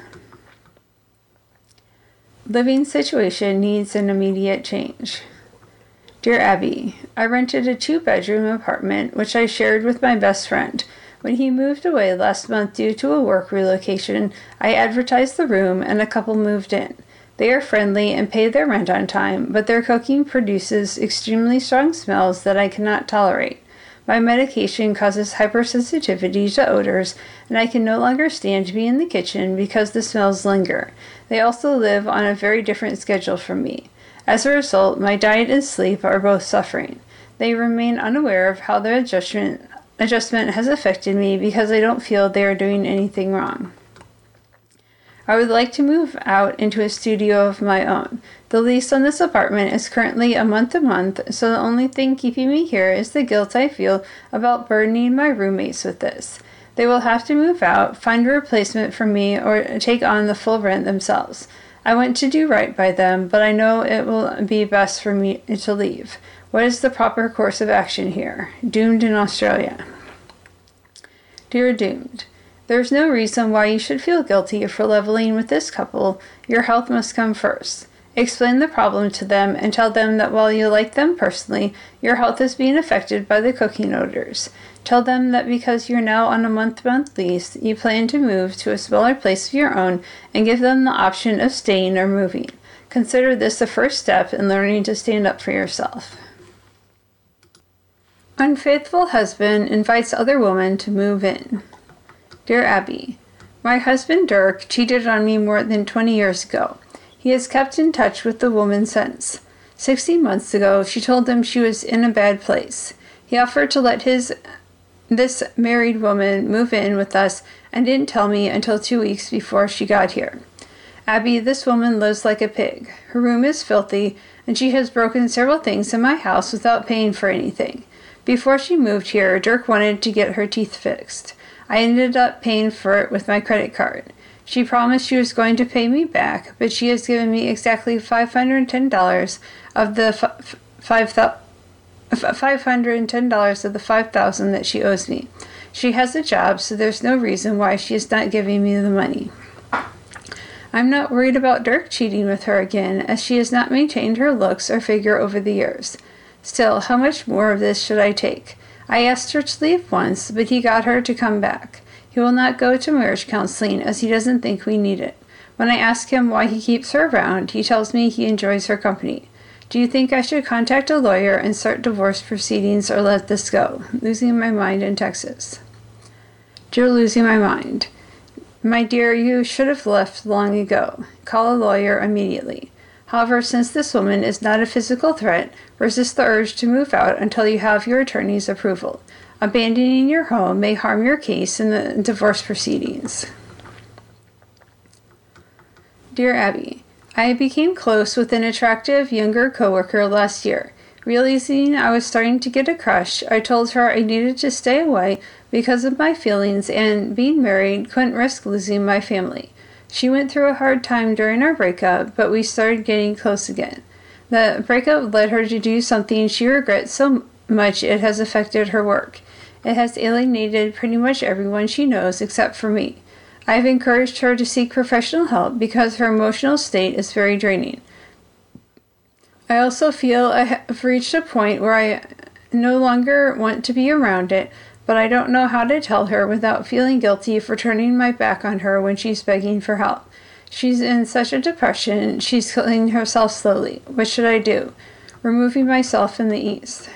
Living situation needs an immediate change. Dear Abby, I rented a two-bedroom apartment, which I shared with my best friend. When he moved away last month due to a work relocation, I advertised the room and a couple moved in. They are friendly and pay their rent on time, but their cooking produces extremely strong smells that I cannot tolerate. My medication causes hypersensitivity to odors, and I can no longer stand to be in the kitchen because the smells linger. They also live on a very different schedule from me. As a result, my diet and sleep are both suffering. They remain unaware of how their adjustment adjustment has affected me because I don't feel they are doing anything wrong. I would like to move out into a studio of my own. The lease on this apartment is currently a month to month, so the only thing keeping me here is the guilt I feel about burdening my roommates with this. They will have to move out, find a replacement for me, or take on the full rent themselves. I want to do right by them, but I know it will be best for me to leave. What is the proper course of action here? Doomed in Australia. Dear Doomed, there is no reason why you should feel guilty for leveling with this couple. Your health must come first. Explain the problem to them and tell them that while you like them personally, your health is being affected by the cooking odors. Tell them that because you're now on a month-to-month lease, you plan to move to a smaller place of your own and give them the option of staying or moving. Consider this the first step in learning to stand up for yourself. Unfaithful husband invites other woman to move in. Dear Abby, my husband Dirk cheated on me more than twenty years ago. He has kept in touch with the woman since. Sixteen months ago, she told him she was in a bad place. He offered to let his this married woman move in with us and didn't tell me until two weeks before she got here. Abby, this woman lives like a pig. Her room is filthy, and she has broken several things in my house without paying for anything. Before she moved here, Dirk wanted to get her teeth fixed. I ended up paying for it with my credit card. She promised she was going to pay me back, but she has given me exactly five hundred ten dollars of the f- five thousand five hundred ten dollars of the five thousand dollars that she owes me. She has a job, so there's no reason why she is not giving me the money. I'm not worried about Dirk cheating with her again, as she has not maintained her looks or figure over the years. Still, how much more of this should I take? I asked her to leave once, but he got her to come back. He will not go to marriage counseling, as he doesn't think we need it. When I ask him why he keeps her around, he tells me he enjoys her company. Do you think I should contact a lawyer and start divorce proceedings or let this go? Losing my mind in Texas. Dear Losing My Mind, my dear, you should have left long ago. Call a lawyer immediately. However, since this woman is not a physical threat, resist the urge to move out until you have your attorney's approval. Abandoning your home may harm your case in the divorce proceedings. Dear Abby, I became close with an attractive younger coworker last year. Realizing I was starting to get a crush, I told her I needed to stay away because of my feelings and, being married, couldn't risk losing my family. She went through a hard time during our breakup, but we started getting close again. The breakup led her to do something she regrets so much it has affected her work. It has alienated pretty much everyone she knows except for me. I've encouraged her to seek professional help because her emotional state is very draining. I also feel I have reached a point where I no longer want to be around it, but I don't know how to tell her without feeling guilty for turning my back on her when she's begging for help. She's in such a depression, she's killing herself slowly. What should I do? Removing myself from the East.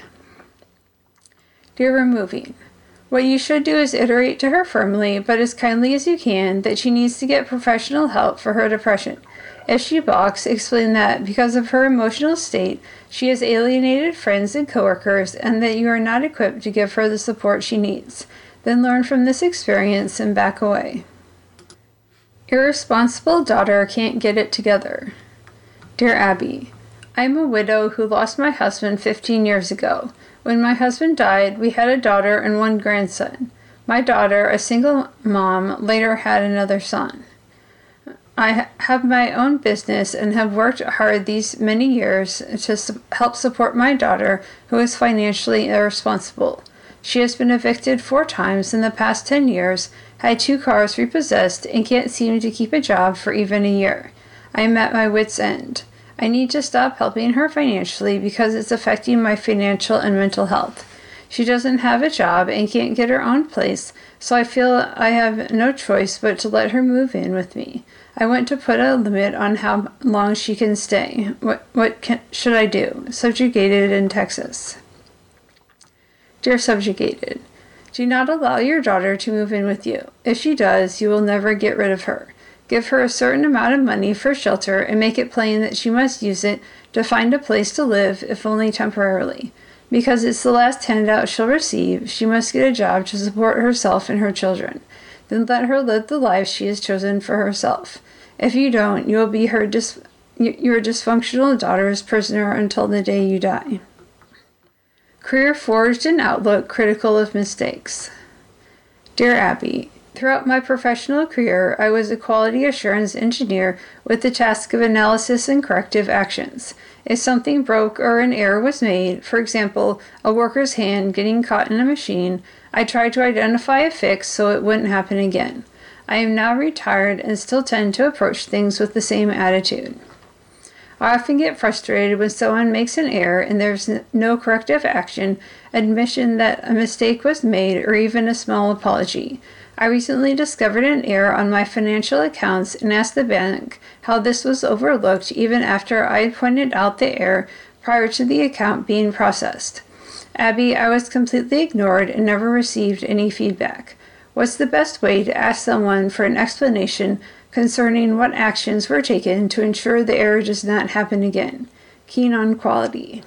Dear Removing, what you should do is iterate to her firmly, but as kindly as you can, that she needs to get professional help for her depression. If she balks, explain that because of her emotional state, she has alienated friends and coworkers, and that you are not equipped to give her the support she needs. Then learn from this experience and back away. Irresponsible daughter can't get it together. Dear Abby, I am a widow who lost my husband fifteen years ago. When my husband died, we had a daughter and one grandson. My daughter, a single mom, later had another son. I have my own business and have worked hard these many years to su- help support my daughter, who is financially irresponsible. She has been evicted four times in the past ten years, had two cars repossessed, and can't seem to keep a job for even a year. I am at my wit's end. I need to stop helping her financially because it's affecting my financial and mental health. She doesn't have a job and can't get her own place, so I feel I have no choice but to let her move in with me. I want to put a limit on how long she can stay. What what can, should I do? Subjugated in Texas. Dear Subjugated, do not allow your daughter to move in with you. If she does, you will never get rid of her. Give her a certain amount of money for shelter and make it plain that she must use it to find a place to live, if only temporarily. Because it's the last handout she'll receive, she must get a job to support herself and her children. Then let her live the life she has chosen for herself. If you don't, you will be her dis- your dysfunctional daughter's prisoner until the day you die. Career forged in Outlook, critical of mistakes. Dear Abby, throughout my professional career, I was a quality assurance engineer with the task of analysis and corrective actions. If something broke or an error was made, for example, a worker's hand getting caught in a machine, I tried to identify a fix so it wouldn't happen again. I am now retired and still tend to approach things with the same attitude. I often get frustrated when someone makes an error and there's no corrective action, admission that a mistake was made, or even a small apology. I recently discovered an error on my financial accounts and asked the bank how this was overlooked even after I pointed out the error prior to the account being processed. Abby, I was completely ignored and never received any feedback. What's the best way to ask someone for an explanation concerning what actions were taken to ensure the error does not happen again? Keen on Quality.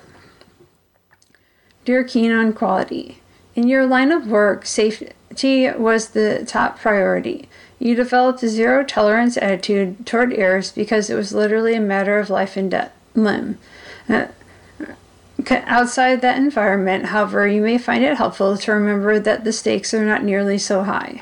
Dear Keen on Quality, in your line of work, safety was the top priority. You developed a zero-tolerance attitude toward errors because it was literally a matter of life and death. Limb. Uh, Outside that environment, however, you may find it helpful to remember that the stakes are not nearly so high.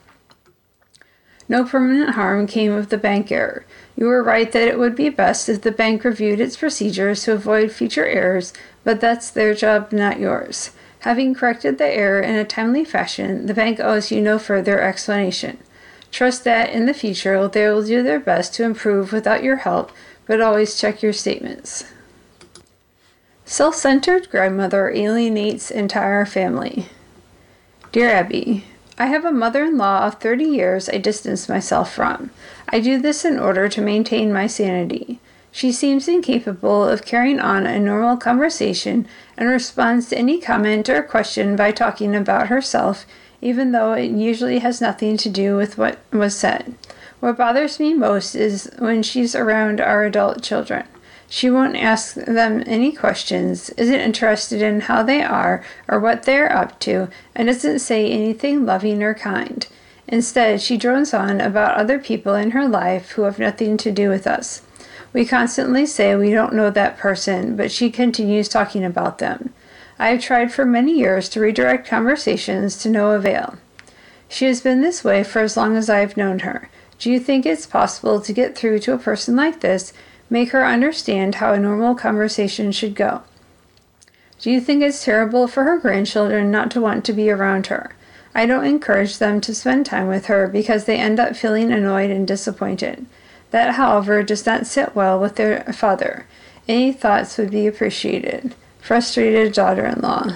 No permanent harm came of the bank error. You were right that it would be best if the bank reviewed its procedures to avoid future errors, but that's their job, not yours. Having corrected the error in a timely fashion, the bank owes you no further explanation. Trust that in the future they will do their best to improve without your help, but always check your statements. Self-centered grandmother alienates entire family. Dear Abby, I have a mother-in-law of thirty years I distance myself from. I do this in order to maintain my sanity. She seems incapable of carrying on a normal conversation and responds to any comment or question by talking about herself, even though it usually has nothing to do with what was said. What bothers me most is when she's around our adult children. She won't ask them any questions, isn't interested in how they are or what they're up to, and doesn't say anything loving or kind. Instead, she drones on about other people in her life who have nothing to do with us. We constantly say we don't know that person, but she continues talking about them. I have tried for many years to redirect conversations to no avail. She has been this way for as long as I have known her. Do you think it's possible to get through to a person like this, make her understand how a normal conversation should go? Do you think it's terrible for her grandchildren not to want to be around her? I don't encourage them to spend time with her because they end up feeling annoyed and disappointed. That, however, does not sit well with their father. Any thoughts would be appreciated. Frustrated daughter-in-law.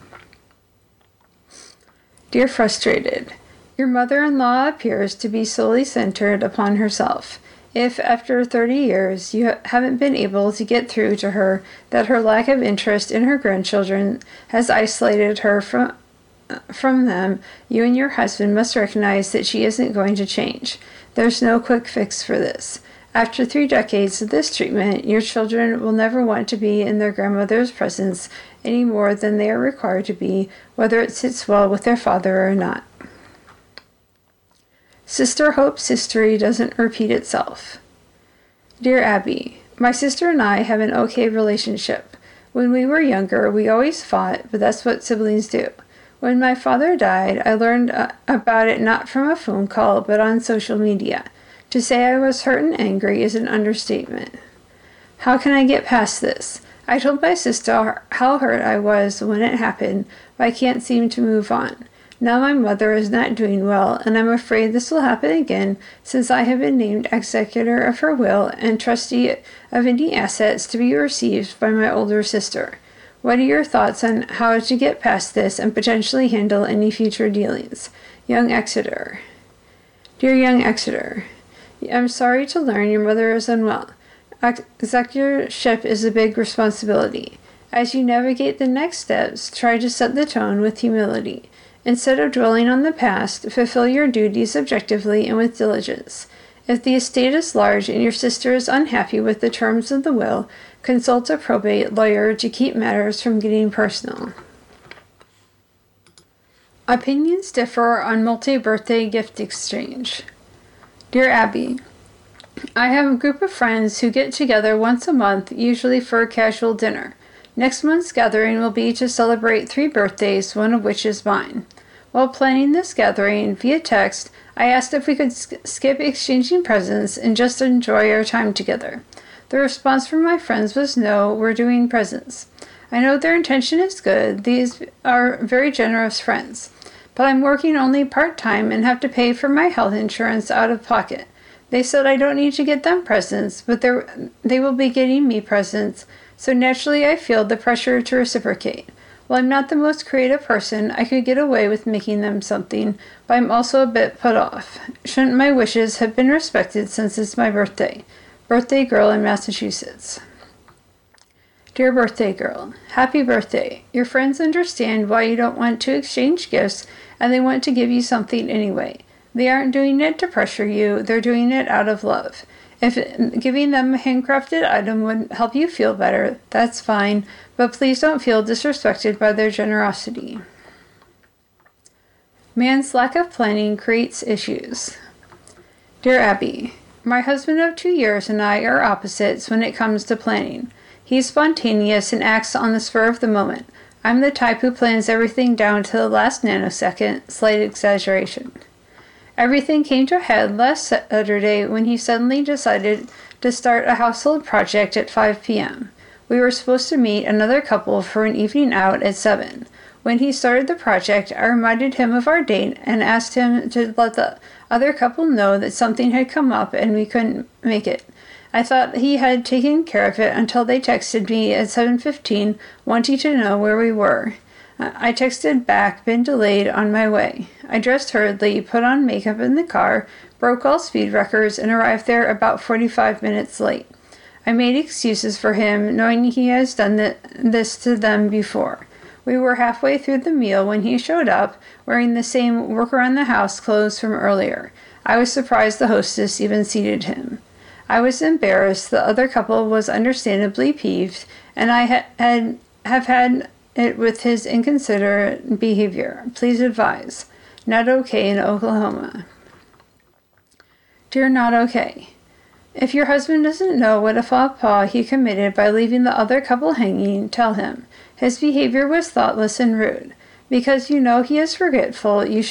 Dear Frustrated, your mother-in-law appears to be solely centered upon herself. If, after thirty years, you haven't been able to get through to her that her lack of interest in her grandchildren has isolated her from from them, you and your husband must recognize that she isn't going to change. There's no quick fix for this. After three decades of this treatment, your children will never want to be in their grandmother's presence any more than they are required to be, whether it sits well with their father or not. Sister hopes history doesn't repeat itself. Dear Abby, my sister and I have an okay relationship. When we were younger, we always fought, but that's what siblings do. When my father died, I learned uh, about it not from a phone call, but on social media. To say I was hurt and angry is an understatement. How can I get past this? I told my sister how hurt I was when it happened, but I can't seem to move on. Now my mother is not doing well, and I'm afraid this will happen again since I have been named executor of her will and trustee of any assets to be received by my older sister. What are your thoughts on how to get past this and potentially handle any future dealings? Young Exeter. Dear Young Exeter, I'm sorry to learn your mother is unwell. Executorship is a big responsibility. As you navigate the next steps, try to set the tone with humility. Instead of dwelling on the past, fulfill your duties objectively and with diligence. If the estate is large and your sister is unhappy with the terms of the will, consult a probate lawyer to keep matters from getting personal. Opinions differ on multi-birthday gift exchange. Dear Abby, I have a group of friends who get together once a month, usually for a casual dinner. Next month's gathering will be to celebrate three birthdays, one of which is mine. While planning this gathering via text, I asked if we could sk- skip exchanging presents and just enjoy our time together. The response from my friends was no, we're doing presents. I know their intention is good. These are very generous friends. But I'm working only part-time and have to pay for my health insurance out of pocket. They said I don't need to get them presents, but they will be getting me presents, so naturally I feel the pressure to reciprocate. While I'm not the most creative person, I could get away with making them something, but I'm also a bit put off. Shouldn't my wishes have been respected since it's my birthday? Birthday girl in Massachusetts. Dear birthday girl, happy birthday. Your friends understand why you don't want to exchange gifts, and they want to give you something anyway. They aren't doing it to pressure you, they're doing it out of love. If giving them a handcrafted item would help you feel better, that's fine, but please don't feel disrespected by their generosity. Man's lack of planning creates issues. Dear Abby, my husband of two years and I are opposites when it comes to planning. He's spontaneous and acts on the spur of the moment. I'm the type who plans everything down to the last nanosecond, slight exaggeration. Everything came to a head last Saturday when he suddenly decided to start a household project at five p.m. We were supposed to meet another couple for an evening out at seven. When he started the project, I reminded him of our date and asked him to let the other couple know that something had come up and we couldn't make it. I thought he had taken care of it until they texted me at seven fifteen wanting to know where we were. I texted back, been delayed, on my way. I dressed hurriedly, put on makeup in the car, broke all speed records, and arrived there about forty-five minutes late. I made excuses for him, knowing he has done th- this to them before. We were halfway through the meal when he showed up, wearing the same work-around-the-house clothes from earlier. I was surprised the hostess even seated him. I was embarrassed. The other couple was understandably peeved, and I ha- had have had it with his inconsiderate behavior. Please advise. Not okay in Oklahoma. Dear Not Okay. If your husband doesn't know what a faux pas he committed by leaving the other couple hanging, tell him. His behavior was thoughtless and rude. Because you know he is forgetful, you